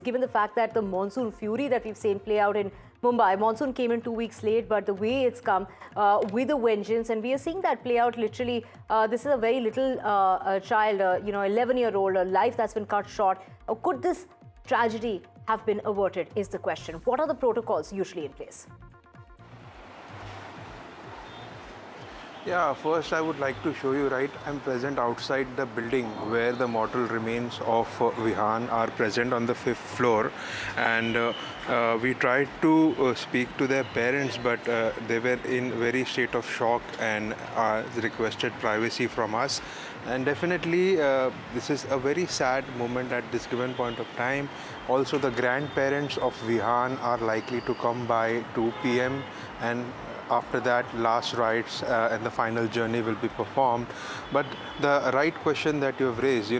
given the fact that the monsoon fury that we've seen play out in Mumbai. Monsoon came in 2 weeks late, but the way it's come with a vengeance, and we are seeing that play out literally. This is a very little child, 11-year-old, a life that's been cut short. Could this tragedy have been averted is the question. What are the protocols usually in place? Yeah, first I would like to show you, right, I'm present outside the building where the mortal remains of Vihan are present on the 5th floor, and we tried to speak to their parents, but they were in very state of shock and requested privacy from us. And definitely this is a very sad moment at this given point of time. Also, the grandparents of Vihan are likely to come by 2 p.m. and after that, last rites and the final journey will be performed. But the right question that you have raised,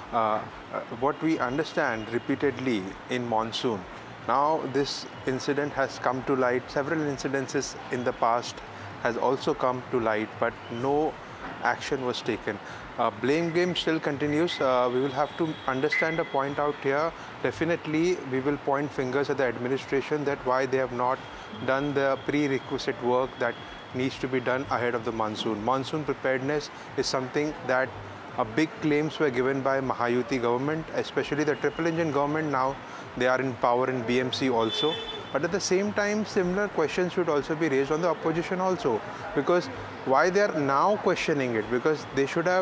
what we understand repeatedly in monsoon, now this incident has come to light. Several incidences in the past has also come to light, but no action was taken. Blame game still continues. We will have to understand a point out here. Definitely, we will point fingers at the administration that why they have not done the prerequisite work that needs to be done ahead of the monsoon. Monsoon preparedness is something that big claims were given by Mahayuti government, especially the triple engine government. Now they are in power in BMC also. But at the same time, similar questions should also be raised on the opposition also. Because why they are now questioning it? Because they should have,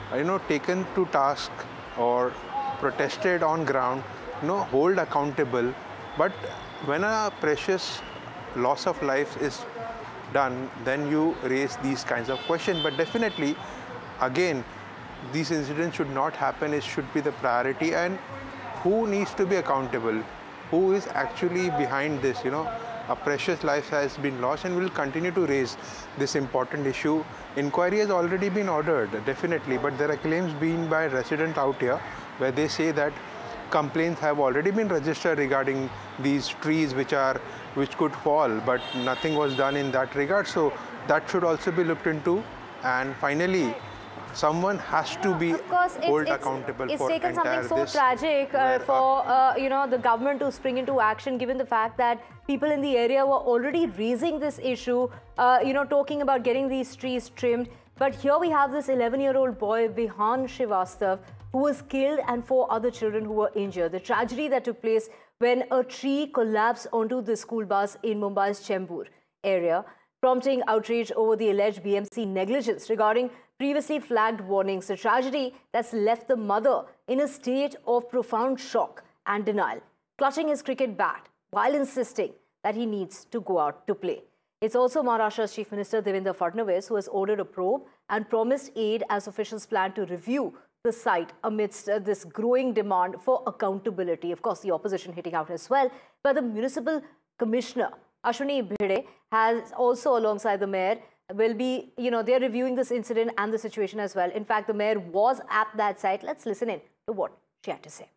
taken to task or protested on ground, hold accountable. But when a precious loss of life is done, then you raise these kinds of questions. But definitely, again, these incidents should not happen. It should be the priority. And who needs to be accountable? Who is actually behind this? A precious life has been lost, and we will continue to raise this important issue. Inquiry has already been ordered, definitely, but there are claims being by residents out here where they say that complaints have already been registered regarding these trees which could fall, but nothing was done in that regard. So that should also be looked into. And finally, someone has to be held accountable for entire this. It's taken something so tragic for the government to spring into action, given the fact that people in the area were already raising this issue, talking about getting these trees trimmed. But here we have this 11-year-old boy, Vihan Srivastav, who was killed, and 4 other children who were injured. The tragedy that took place when a tree collapsed onto the school bus in Mumbai's Chembur area, prompting outrage over the alleged BMC negligence regarding previously flagged warnings. A tragedy that's left the mother in a state of profound shock and denial, clutching his cricket bat while insisting that he needs to go out to play. It's also Maharashtra's Chief Minister Devendra Fadnavis who has ordered a probe and promised aid as officials plan to review the site amidst this growing demand for accountability. Of course, the opposition hitting out as well. But the municipal commissioner, Ashwini Bhide, has also, alongside the mayor, will be, they're reviewing this incident and the situation as well. In fact, the mayor was at that site. Let's listen in to what she had to say.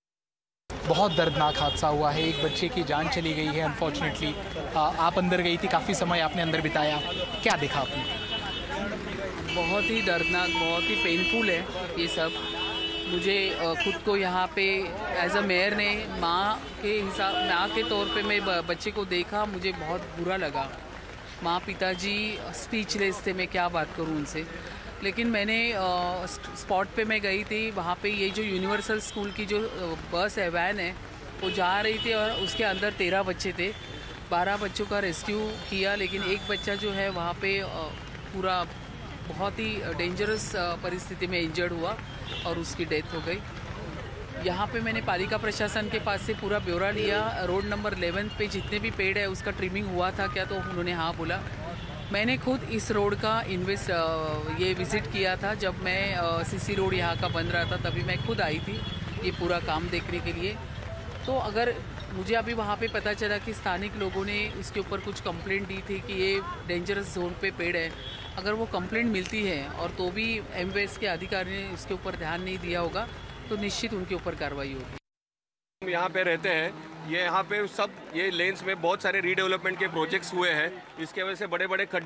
बहुत दर्दनाक हादसा हुआ है, एक बच्चे की जान चली गई है अनफॉर्चुनेटली। आप अंदर गई थी, काफ़ी समय आपने अंदर बिताया, क्या देखा आपने? बहुत ही दर्दनाक, बहुत ही पेनफुल है ये सब। मुझे खुद को यहाँ पे एज अ मेयर ने माँ के तौर पे मैं बच्चे को देखा, मुझे बहुत बुरा लगा। माँ पिताजी स्पीचलेस थे, मैं क्या बात करूँ उनसे। लेकिन मैंने स्पॉट पे मैं गई थी, वहाँ पे ये जो यूनिवर्सल स्कूल की जो बस है, वैन है, वो जा रही थी और उसके अंदर 13 बच्चे थे। 12 बच्चों का रेस्क्यू किया, लेकिन एक बच्चा जो है वहाँ पे पूरा बहुत ही डेंजरस परिस्थिति में इंजर्ड हुआ और उसकी डेथ हो गई। यहाँ पे मैंने पालिका प्रशासन के पास से पूरा ब्यौरा लिया। रोड नंबर 11 पे जितने भी पेड़ है उसका ट्रिमिंग हुआ था क्या, तो उन्होंने हाँ बोला। मैंने खुद इस रोड का ये विज़िट किया था जब मैं सीसी रोड यहाँ का बन रहा था, तभी मैं खुद आई थी ये पूरा काम देखने के लिए। तो अगर मुझे अभी वहाँ पे पता चला कि स्थानिक लोगों ने इसके ऊपर कुछ कंप्लेंट दी थी कि ये डेंजरस जोन पे पेड़ है, अगर वो कंप्लेंट मिलती है और तो भी एमवेस के अधिकारी ने इसके ऊपर ध्यान नहीं दिया होगा, तो निश्चित उनके ऊपर कार्रवाई होगी। हम यहाँ पे रहते हैं, ये यहाँ पे सब ये लेन्स में बहुत सारे रीडेवलपमेंट के प्रोजेक्ट्स हुए हैं, इसके वजह से बड़े बड़े खड्डे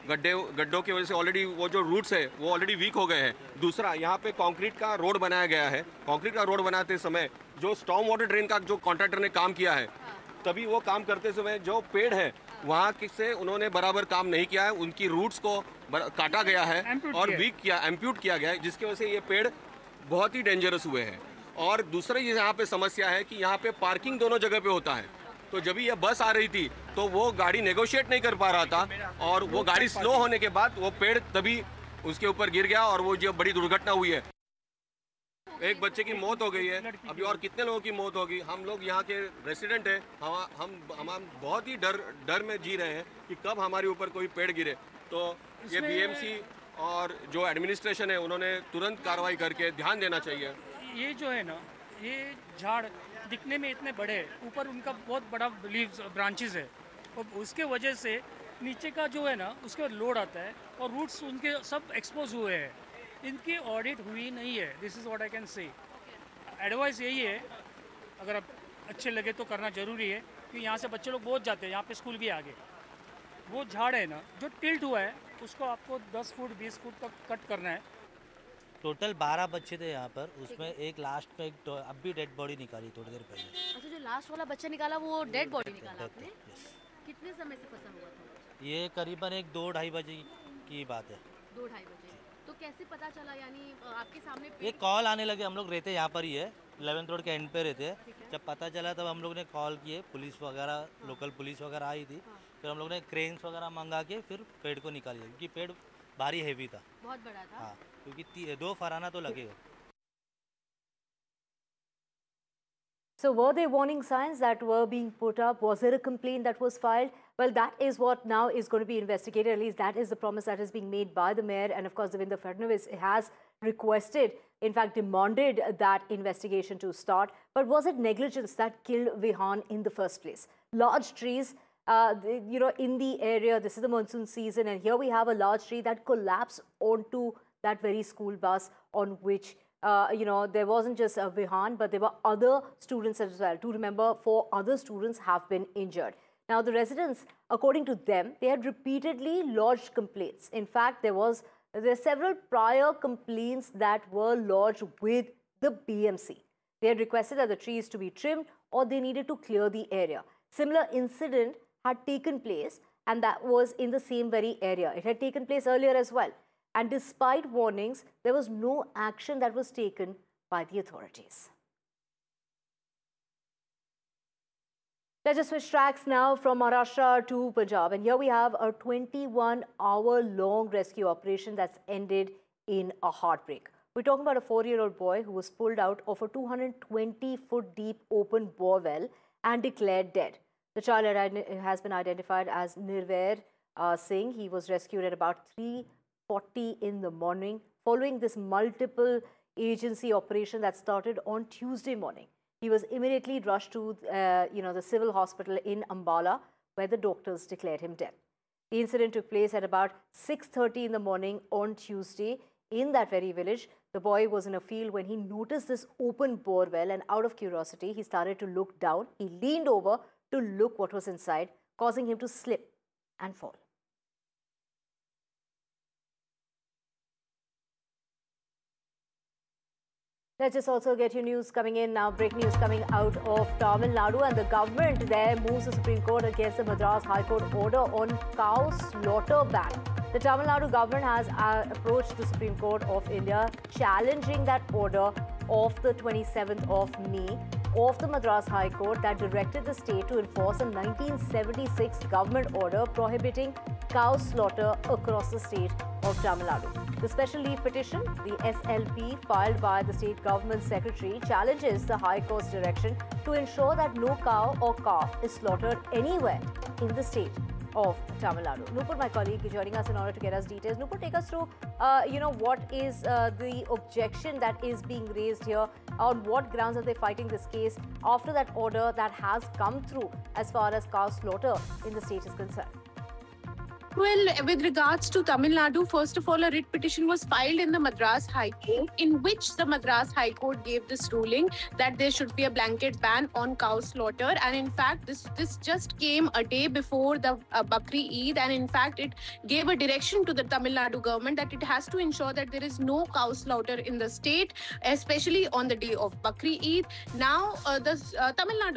गड्ढों की वजह से ऑलरेडी वो जो रूट्स है वो ऑलरेडी वीक हो गए हैं। दूसरा, यहाँ पे कंक्रीट का रोड बनाया गया है। कंक्रीट का रोड बनाते समय जो स्टॉर्म वाटर ड्रेन का जो कॉन्ट्रैक्टर ने काम किया है, तभी वो काम करते समय जो पेड़ है वहाँ से उन्होंने बराबर काम नहीं किया है। उनकी रूट्स को काटा गया है और वीक किया, एम्प्यूट किया गया है, जिसकी वजह से ये पेड़ बहुत ही डेंजरस हुए हैं। और दूसरा ये यहाँ पे समस्या है कि यहाँ पे पार्किंग दोनों जगह पे होता है। तो जब ये बस आ रही थी तो वो गाड़ी नेगोशिएट नहीं कर पा रहा था और वो गाड़ी स्लो होने के बाद वो पेड़ तभी उसके ऊपर गिर गया और वो जो बड़ी दुर्घटना हुई है। एक बच्चे की मौत हो गई है, अभी और कितने लोगों की मौत होगी। हम लोग यहाँ के रेसिडेंट हैं, हम बहुत ही डर में जी रहे हैं कि कब हमारे ऊपर कोई पेड़ गिरे। तो ये बीएमसी और जो एडमिनिस्ट्रेशन है उन्होंने तुरंत कार्रवाई करके ध्यान देना चाहिए। ये जो है ना, ये झाड़ दिखने में इतने बड़े हैं, ऊपर उनका बहुत बड़ा लीव्स ब्रांचेस है और उसके वजह से नीचे का जो है ना उसके लोड आता है और रूट्स उनके सब एक्सपोज हुए हैं। इनकी ऑडिट हुई नहीं है। This is what I can say. Advice यही है, अगर आप अच्छे लगे तो करना ज़रूरी है, क्योंकि यहाँ से बच्चे लोग बहुत जाते हैं, यहाँ पे स्कूल भी आगे। वो झाड़ है ना जो टिल्ट हुआ है उसको आपको 10 फुट 20 फुट तक कट करना है। टोटल 12 बच्चे थे यहाँ पर, उसमें एक लास्ट में एक अब भी डेड बॉडी निकाली थोड़ी देर पहले। अच्छा, जो लास्ट वाला बच्चा निकाला वो डेड बॉडी निकाला आपने? यस। कितने समय से फंसा हुआ था? ये करीबन एक 2-2:30 बजे की बात है। 2-2:30 बजे। तो कैसे पता चला, यानी आपके सामने एक कॉल आने लगे, हम लोग रहते यहाँ पर ही है, 11th रोड के एंड पे रहते हैं। जब पता चला तब हम लोग ने कॉल किए, पुलिस वगैरह लोकल पुलिस वगैरह आई थी। फिर हम लोग ने क्रेन्स वगैरह मंगा के फिर पेड़ को निकालिए, क्योंकि पेड़ भारी हैवी था, बहुत बड़ा था। हाँ, क्योंकि 2 फराना तो लगेगा। So were there warning signs that were being put up? Was there a complaint that was filed? Well, that is what now is going to be investigated. At least that is the promise that is being made by the mayor. And of course, Devinder Fadnavis has requested, in fact, demanded that investigation to start. But was it negligence that killed Vihan in the first place? Large trees, in the area, this is the monsoon season, and here we have a large tree that collapsed onto that very school bus on which there wasn't just Vihan, but there were other students as well. To remember, 4 other students have been injured. Now, the residents, according to them, they had repeatedly lodged complaints. In fact, there are several prior complaints that were lodged with the BMC. They had requested that the trees to be trimmed or they needed to clear the area. Similar incident had taken place, and that was in the same very area. It had taken place earlier as well. And despite warnings, there was no action that was taken by the authorities. Let's just switch tracks now from Maharashtra to Punjab. And here we have a 21-hour-long rescue operation that's ended in a heartbreak. We're talking about a 4-year-old boy who was pulled out of a 220-foot deep open bore well and declared dead. The child has been identified as Nirvair Singh. He was rescued at about 3:40 in the morning following this multiple agency operation that started on Tuesday morning. He was immediately rushed to the civil hospital in Ambala, where the doctors declared him dead. The incident took place at about 6:30 in the morning on Tuesday in that very village. The boy was in a field when he noticed this open bore well, and out of curiosity, he started to look down. He leaned over to look what was inside, causing him to slip and fall. Let's just also get your news coming in now. Breaking news coming out of Tamil Nadu, and the government there moves the Supreme Court against the Madras High Court order on cow slaughter ban. The Tamil Nadu government has approached the Supreme Court of India, challenging that order of the 27th of May of the Madras High Court that directed the state to enforce a 1976 government order prohibiting cow slaughter across the state of Tamil Nadu. The special leave petition, the SLP, filed by the state government secretary, challenges the High Court's direction to ensure that no cow or calf is slaughtered anywhere in the state of Tamil Nadu. Nupur, my colleague, joining us in order to get us details. Nupur, take us through, what is the objection that is being raised here? On what grounds are they fighting this case after that order that has come through as far as cow slaughter in the state is concerned? Well, with regards to Tamil Nadu, first of all, a writ petition was filed in the Madras High Court, in which the Madras High Court gave this ruling that there should be a blanket ban on cow slaughter. And in fact, this just came a day before the Bakri Eid, and in fact, it gave a direction to the Tamil Nadu government that it has to ensure that there is no cow slaughter in the state, especially on the day of Bakri Eid. Now, the Tamil Nadu